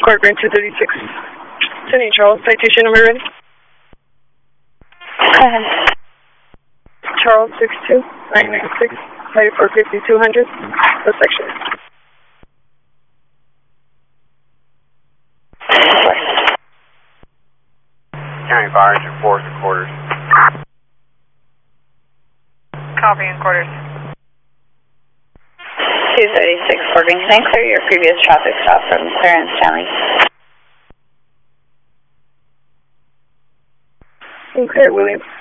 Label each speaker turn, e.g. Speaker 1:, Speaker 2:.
Speaker 1: Court Grand 236. Sydney Charles, citation number ready?
Speaker 2: Go ahead.
Speaker 1: Charles 62996, cited for 5200, section.
Speaker 3: County Fires and Force and Quarters.
Speaker 4: Copy and quarters.
Speaker 2: 236 Court Grand. Can I clear your previous traffic stop from Clarence Stanley?
Speaker 1: Okay, Williams.